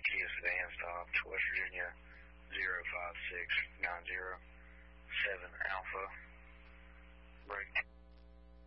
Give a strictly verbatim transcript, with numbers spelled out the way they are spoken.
Kia sedan stop to West Virginia zero five six nine zero.